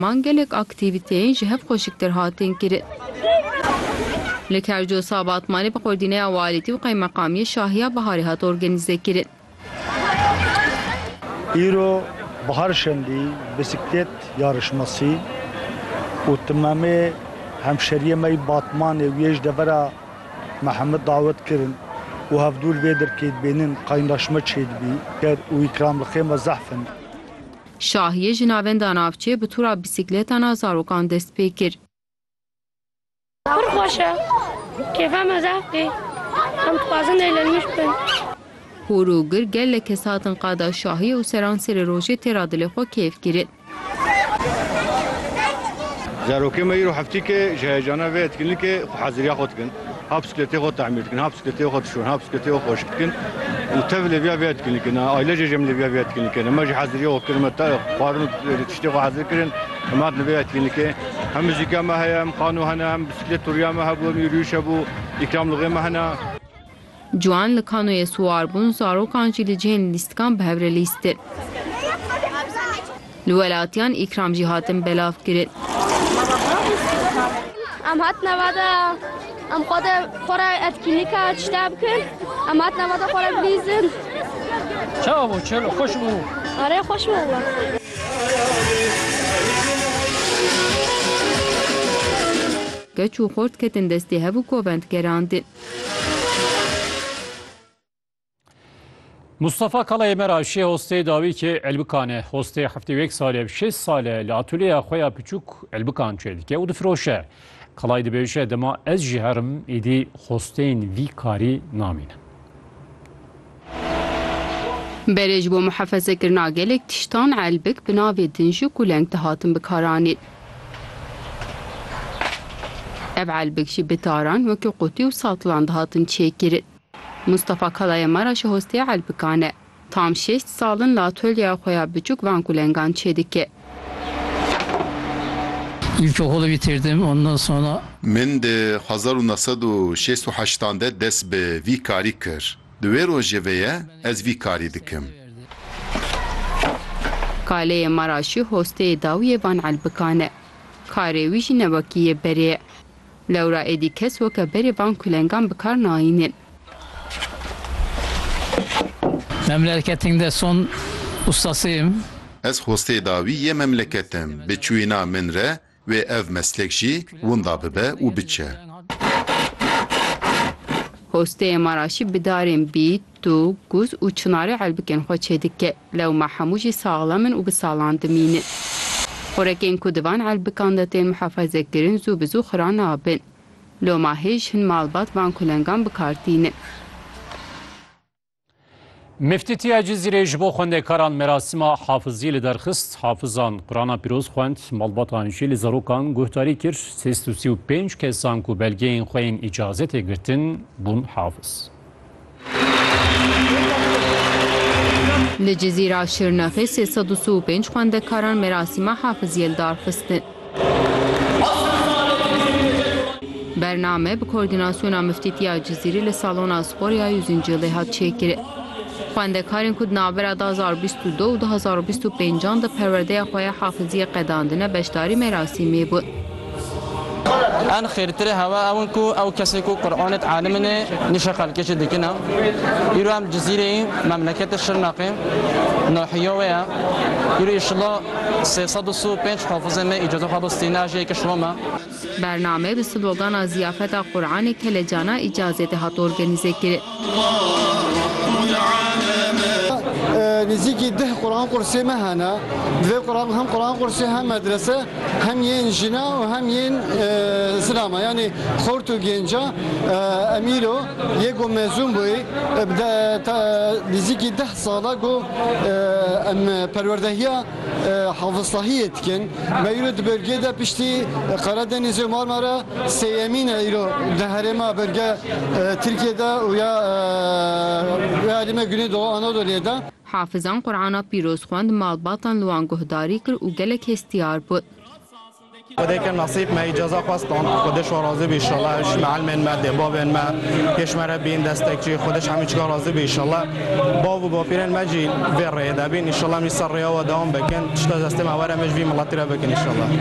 Mangelek aktiviteyên ji hev xweşiktir hatin kirin. Li Kerjosa Batmanê bi xwedîneya walîtî û Qeymeqamiyê Şahiya Biharê hat organize kirin. İro Bahar Şenliği bisiklet yarışması û timamê hemşeriye me Batmanê wê ji devera Mehmed davet kirin û hevdûr vê derkê bêhnin qaynaşma çêdibî ker û îkramlixê me zehfin. Şahiye ji navenda navçeyê bi tura bisikletan a zarokan dest pê kir. Pir xweş e. Kêfa me zehf tê. Em dixwazin eğlenmiş bin. Hûr û gir gelek kes hatin qada Şahiye û seran serê rojê têra dilê xwe kêf kirin. Zarokê me îro heftîkê ji heyecana vê etkinlikê heziriya xwe dikin. Ha bisikletê xwe temîr dikin, ha bisikletê xwe dişon, ha bisikletê xwe xweş dikin. û tev lêviya vê etkinlikê, ailece jem lêviya vê etkinlikê. Me ji heziriya xwe kirin, me te xwarin tiştê xwe hezir kirin, em hatin vê etkinlikê. Hem müzîka me heye, hem qanû hene, hem bisiklet turiya me hebû, hem yürüyüş hebû, îkramlixê me hene. Ciwan li kanoyê swar bûn, zarokan jî li cihên lîstikan bi hev re lîstin. Li welatiyan îkram jî hatin belav kirin. Em hatin evada em xwe re etkinlîka tişta bikin. Em hatin evada xwe re bilîzin. Çawa bû, çelo, xweş bû. Are xweş bû valla. Geç û xort ketin destê hev û govend gerandin. Mustafa Kalayê Meraşê hostê dawî ki Elbikanê hostê heftê wek salê 6 sale li atölyeya xwe ya piçûk Elbikan çê dike û difiroşe. Kalay dibêje dema ez jî herim êdî hosteyên vî karî namîne. Berê ji bo muhefezekirina gelek tiştan Elbik bi navê Dinjî Kuleng de hatin bikaranîn. Ev Elbik jî bi taran wekî qutî û saltilan de hatin çêkirin. Mustafa Kalayê Meraşê hostê Elbikan e. Tam 6 salin li atölyeya xwe ya biçûk van Kulengan çê dike. İlkokulu bitirdim, ondan sonra... Min de 1968 de dest bi vî karî kir. Di wê rojê ve ye ez vî karî dikim. Kalayê Meraşê hosteyê dawiyê van Elbikan e. Karê wî jî ne wekî yê berê ye. Lewra êdî kes weke berê van Kulengan bi kar nayînin. Memleketinde son ustasıyım. Ez hostê dawî yê memleketim bi çûyîna min re wê ev meslek jî winda bibe û biçe. Hosteyê Meraşê bi darên bît, tû, gûz û çinarê Elbikên xwe çê dike. Lewma hemû jî saxlamin û bi salan dimînin. Xorekên ku di van Elbikan de tên muhefezekirin zû bi zû xiran nabin. Loma hêj hin malbat van Kulengan bikardînin. Meftîtiya Cizîrê ji bo xwendekaran merasîma hafizî li derxist. Hafizan Qur'ana pîroz xwend, malbatan jî li zarokan guhdarî kir. 335 kesan ku belgeyên xwe yên îcazetê girtin bûn hafiz. Li Cizîra Şirnexê 335 xwendekaran merasîma hafiziyê li darxistin. Bername bi koordinasyona Meftîtiya Cizîrê li salona sporya 100. yılê hat çêkirin. Xwendekarên ku di navbera 2022 û 2025 de perwerdeya xwe ya hafiziyê qedandine beşdarî merasîmê bûn. En xêrtirê heva ew in ku ew kesê ku Qur'anê alimine nîşe xelkê dikin ew. Îro em Cizîreyê memleketê Şirnexê nahiya we ye. Îro îşillah 335 hafizên me îcaza xwe bistîne jê kişwa me. Bername bi slogana ziyafeta Qur'anê kelecana îcazetê hat organize kirin. نزیکی 10 قرآن قرصی مهنا دوی قرآن هم قرآن قرصی هم مدرسه هم یین جنا و هم یین سلامه یعنی خورت و گنجا امیرو یکو مزون بوی نزیکی 10 ساله گو ام پروردهیا حافظلahiyet کن و ایرو دو bölge de pişti Karadeniz ve Marmara seyemin ایرو deherema bölge Türkiye'de ve alime Güneydoğu Anadolu'da Hafizan Qur'ana pîroz xwend malbatan li wan guhdarî kir û gelek hestiyar bû. خودك نصيب ما إجازة خواستان خودش راضي بإن شاء الله معلم ما دبابن ما كشمره بين دستكشي خودش همه چیکار راضي بإن شاء الله باب و باپیرن مجی ور دبین ان شاء الله میسر ریا و دوام بکن تشتا دست ما ورا مجبی ملاتي را بکن ان شاء الله